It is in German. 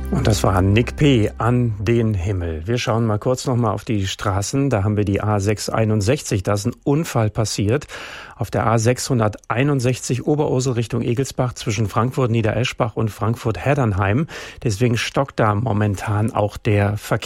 Und das war Nick P. an den Himmel. Wir schauen mal kurz noch mal auf die Straßen. Da haben wir die A661. Da ist ein Unfall passiert. Auf der A661 Oberursel Richtung Egelsbach zwischen Frankfurt-Niedereschbach und Frankfurt-Heddernheim. Deswegen stockt da momentan auch der Verkehr.